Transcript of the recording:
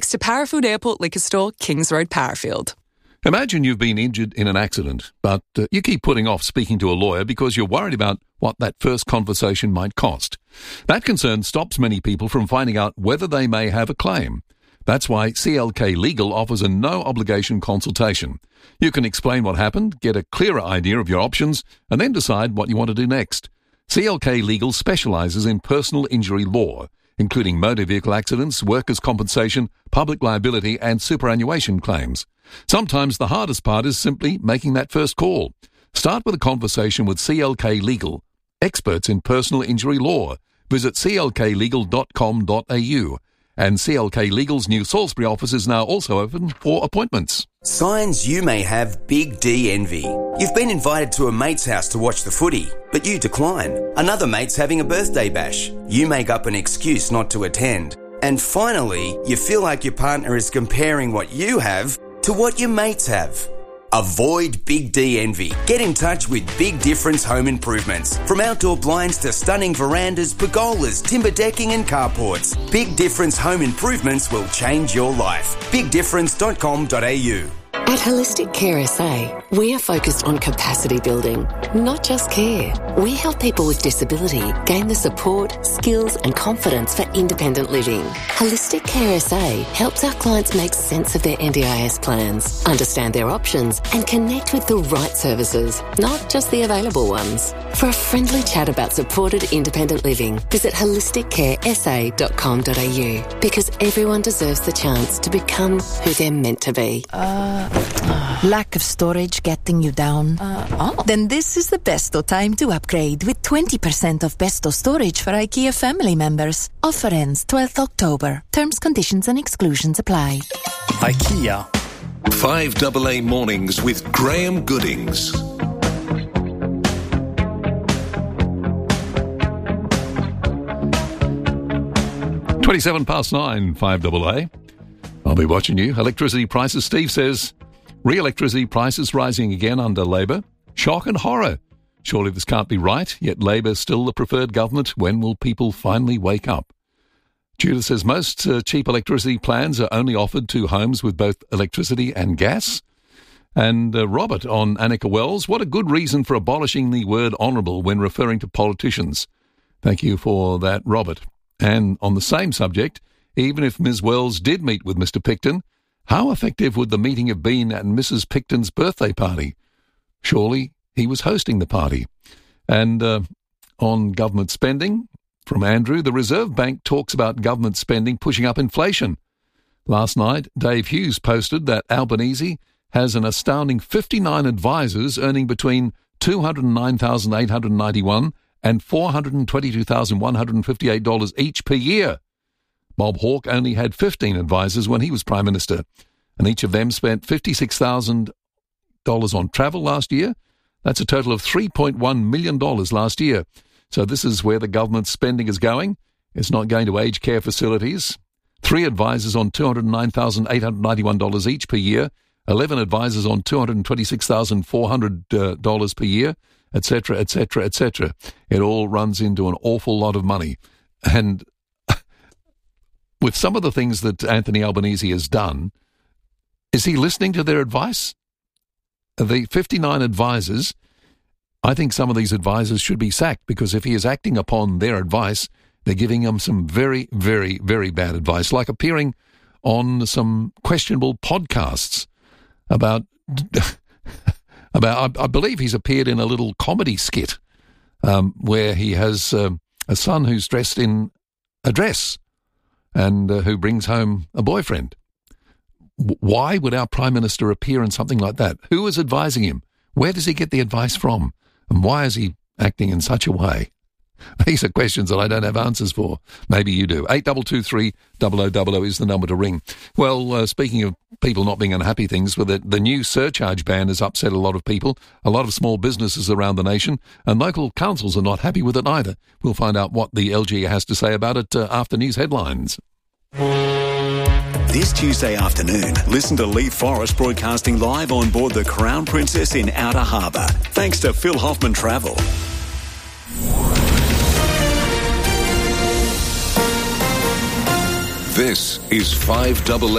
to Parafield Airport Liquor Store, Kings Road, Parafield. Imagine you've been injured in an accident, but you keep putting off speaking to a lawyer because you're worried about what that first conversation might cost. That concern stops many people from finding out whether they may have a claim. That's why CLK Legal offers a no-obligation consultation. You can explain what happened, get a clearer idea of your options, and then decide what you want to do next. CLK Legal specialises in personal injury law, including motor vehicle accidents, workers' compensation, public liability, and superannuation claims. Sometimes the hardest part is simply making that first call. Start with a conversation with CLK Legal, experts in personal injury law. Visit clklegal.com.au. And CLK Legal's new Salisbury office is now also open for appointments. Signs you may have Big D envy. You've been invited to a mate's house to watch the footy, but you decline. Another mate's having a birthday bash. You make up an excuse not to attend. And finally, you feel like your partner is comparing what you have to what your mates have. Avoid Big D envy. Get in touch with Big Difference Home Improvements. From outdoor blinds to stunning verandas, pergolas, timber decking and carports, Big Difference Home Improvements will change your life. BigDifference.com.au. At Holistic Care SA, we are focused on capacity building, not just care. We help people with disability gain the support, skills and confidence for independent living. Holistic Care SA helps our clients make sense of their NDIS plans, understand their options and connect with the right services, not just the available ones. For a friendly chat about supported independent living, visit holisticcaresa.com.au, because everyone deserves the chance to become who they're meant to be. Lack of storage getting you down? Then this is the Besto time to upgrade with 20% off Besto storage for IKEA family members. Offer ends 12th October. Terms, conditions and exclusions apply. IKEA. 5AA Mornings with Graham Goodings. (9:27), 5AA. I'll be watching you. Electricity prices, Steve says, re-electricity prices rising again under Labor. Shock and horror. Surely this can't be right, yet Labor still the preferred government. When will people finally wake up? Judith says most cheap electricity plans are only offered to homes with both electricity and gas. And Robert on Annika Wells, what a good reason for abolishing the word honourable when referring to politicians. Thank you for that, Robert. And on the same subject, even if Ms. Wells did meet with Mr. Picton, how effective would the meeting have been at Mrs. Picton's birthday party? Surely he was hosting the party. And on government spending, from Andrew, the Reserve Bank talks about government spending pushing up inflation. Last night, Dave Hughes posted that Albanese has an astounding 59 advisors earning between $209,891 and $422,158 each per year. Bob Hawke only had 15 advisors when he was Prime Minister, and each of them spent $56,000 on travel last year. That's a total of $3.1 million last year. So this is where the government's spending is going. It's not going to aged care facilities. 3 advisors on $209,891 each per year, 11 advisors on $226,400 per year, etc., etc., etc. It all runs into an awful lot of money. And with some of the things that Anthony Albanese has done, is he listening to their advice? The 59 advisors, I think some of these advisors should be sacked, because if he is acting upon their advice, they're giving him some very, very, very bad advice, like appearing on some questionable podcasts about I believe he's appeared in a little comedy skit where he has a son who's dressed in a dress and who brings home a boyfriend. Why would our Prime Minister appear in something like that? Who is advising him? Where does he get the advice from? And why is he acting in such a way? These are questions that I don't have answers for. Maybe you do. 8223 0000 is the number to ring. Well, speaking of people not being unhappy things, with it, the new surcharge ban has upset a lot of people, a lot of small businesses around the nation, and local councils are not happy with it either. We'll find out what the LG has to say about it after news headlines. This Tuesday afternoon, listen to Lee Forrest broadcasting live on board the Crown Princess in Outer Harbour, thanks to Phil Hoffman Travel. This is 5AA